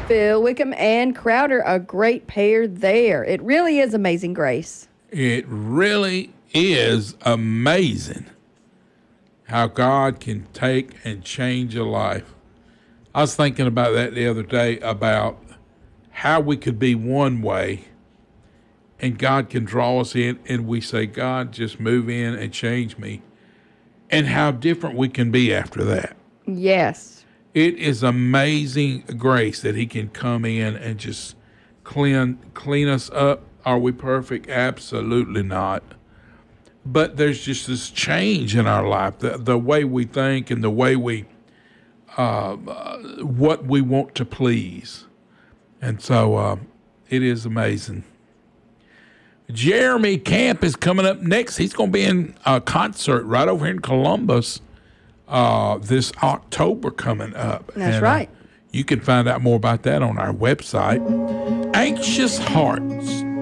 Phil Wickham and Crowder, a great pair there. It really is amazing grace. It really is amazing how God can take and change a life. I was thinking about that the other day, about how we could be one way and God can draw us in, and we say, God, just move in and change me, and how different we can be after that. Yes. It is amazing grace that he can come in and just clean us up. Are we perfect? Absolutely not. But there's just this change in our life, the way we think and the way we, what we want to please. And so it is amazing. Jeremy Camp is coming up next. He's going to be in a concert right over here in Columbus this October coming up. That's right. You can find out more about that on our website. Anxious Hearts.